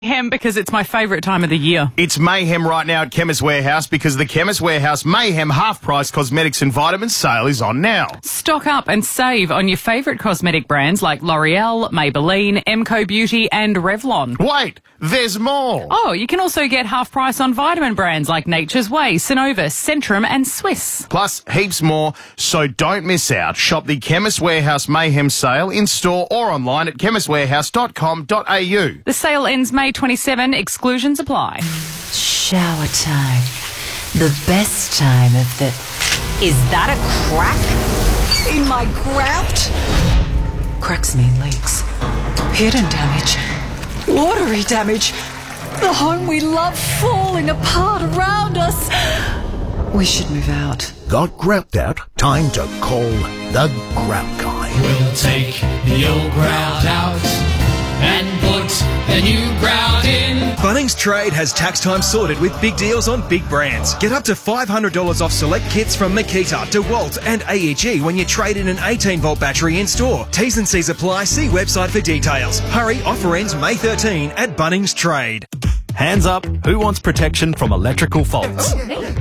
Mayhem because it's my favourite time of the year. It's mayhem right now at Chemist Warehouse because the Chemist Warehouse Mayhem half-price cosmetics and vitamins sale is on now. Stock up and save on your favourite cosmetic brands like L'Oreal, Maybelline, Emco Beauty and Revlon. Wait, there's more. Oh, you can also get half price on vitamin brands like Nature's Way, Synnova, Centrum and Swiss. Plus heaps more, so don't miss out. Shop the Chemist Warehouse Mayhem sale in-store or online at chemistwarehouse.com.au. The sale ends May 27, exclusions apply. Shower time. The best time of the... Is that a crack in my grout? Cracks mean leaks. Hidden damage. Watery damage. The home we love falling apart around us. We should move out. Got grout out? Time to call the Grout Guy. We'll take the old grout out and put the new grout in. Bunnings Trade has tax time sorted with big deals on big brands. Get up to $500 off select kits from Makita, DeWalt and AEG when you trade in an 18-volt battery in store. T's and C's apply. See website for details. Hurry, offer ends May 13 at Bunnings Trade. Hands up, who wants protection from electrical faults?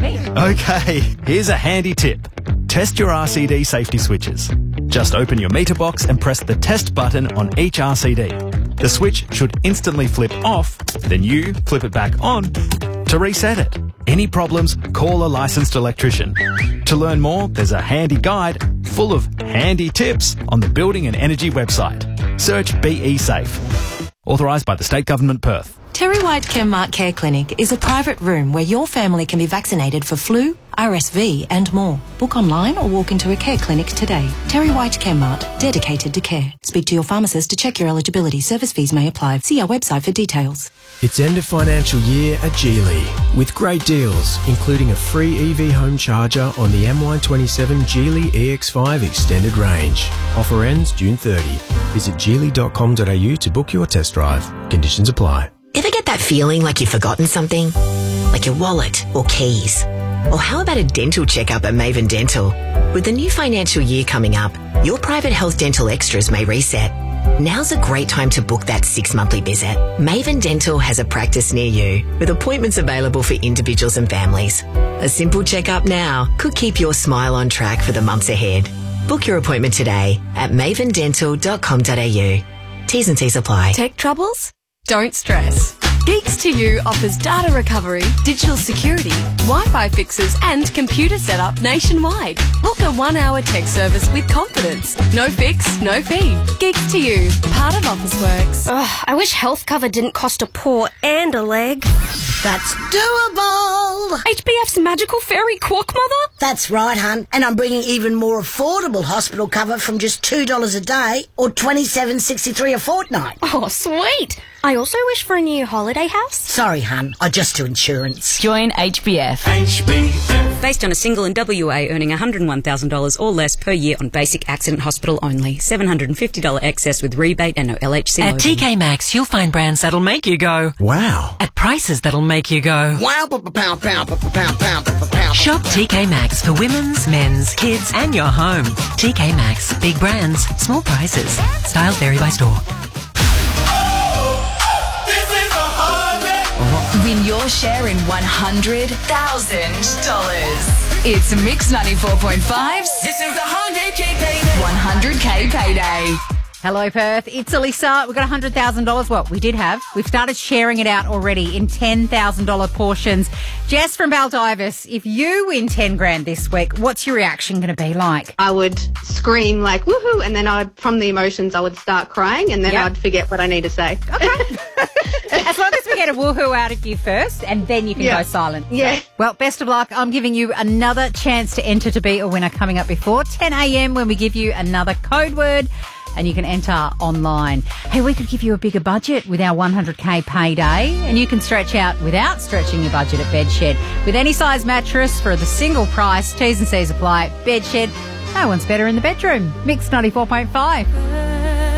Okay, here's a handy tip. Test your RCD safety switches. Just open your meter box and press the test button on each RCD. The switch should instantly flip off, then you flip it back on to reset it. Any problems, call a licensed electrician. To learn more, there's a handy guide full of handy tips on the Building and Energy website. Search BE Safe. Authorised by the State Government, Perth. Terry White Chemmart Care Clinic is a private room where your family can be vaccinated for flu, RSV and more. Book online or walk into a care clinic today. Terry White Chemmart, dedicated to care. Speak to your pharmacist to check your eligibility. Service fees may apply. See our website for details. It's end of financial year at Geely with great deals, including a free EV home charger on the MY27 Geely EX5 extended range. Offer ends June 30. Visit geely.com.au to book your test drive. Conditions apply. Ever get that feeling like you've forgotten something? Like your wallet or keys? Or how about a dental checkup at Maven Dental? With the new financial year coming up, your private health dental extras may reset. Now's a great time to book that 6 monthly visit. Maven Dental has a practice near you with appointments available for individuals and families. A simple checkup now could keep your smile on track for the months ahead. Book your appointment today at mavendental.com.au. T's and C's apply. Tech troubles? Don't stress. Geeks to You offers data recovery, digital security, Wi-Fi fixes and computer setup nationwide. Book a 1-hour tech service with confidence. No fix, no fee. Geeks to You, part of Officeworks. Ugh, I wish health cover didn't cost a paw and a leg. That's doable! HBF's magical fairy quackmother? That's right, hun. And I'm bringing even more affordable hospital cover from just $2 a day or $27.63 a fortnight. Oh, sweet! I also wish for a new holiday house. Sorry, hun. I just do insurance. Join HBF. HBF. Based on a single in WA earning $101,000 or less per year on basic accident hospital only. $750 excess with rebate and no LHC At loading. TK Maxx, you'll find brands that'll make you go, Wow. at prices that'll make you go, Wow, Shop TK Maxx for women's, men's, kids and your home. TK Maxx. Big brands, small prices. Styles vary by store. Win your share in $100,000. It's Mix 94.5's This is the 100K payday. 100K Payday. Hello, Perth. It's Alyssa. We've got $100,000. Well, we did have. We've started sharing it out already in $10,000 portions. Jess from Baldivis, if you win 10 grand this week, what's your reaction going to be like? I would scream like, woohoo, and then from the emotions, I would start crying, and then I'd forget what I need to say. Okay. As long as we get a woohoo out of you first, and then you can go silent. Yeah. Well, best of luck. I'm giving you another chance to enter to be a winner coming up before 10 a.m. when we give you another code word. And you can enter online. Hey, we could give you a bigger budget with our 100K payday, and you can stretch out without stretching your budget at Bedshed. With any size mattress for the single price, T's and C's apply. Bedshed, no one's better in the bedroom. Mix 94.5.